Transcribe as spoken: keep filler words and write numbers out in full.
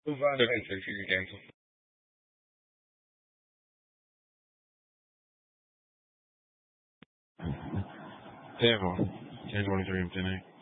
Move on to Matrix, you cancel. Tampa, ten twenty-three and ten eight.